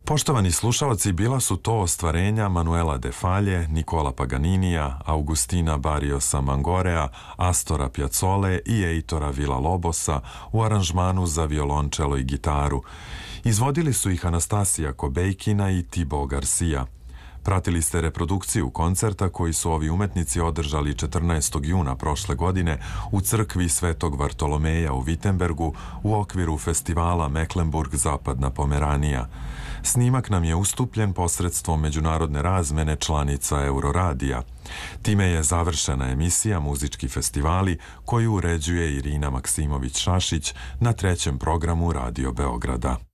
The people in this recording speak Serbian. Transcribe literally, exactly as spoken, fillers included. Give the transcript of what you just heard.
Poštovani slušalci, bila su to ostvarenja Manuela de Falla, Nikola Paganinija, Augustina Barriosa Mangorea, Astora Piazzole i Eitora Villa-Lobosa u aranžmanu za violončelo i gitaru. Izvodili su ih Anastasija Kobejkina i Thibaut Garcia. Pratili ste reprodukciju koncerta koji su ovi umetnici održali četrnaestog juna prošle godine u crkvi Svetog Vartolomeja u Wittenbergu u okviru festivala Mecklenburg Zapadna Pomeranija. Snimak nam je ustupljen posredstvom međunarodne razmene članica Euroradija. Time je završena emisija Muzički festivali koju uređuje Irina Maksimović-Šašić na trećem programu Radio Beograda.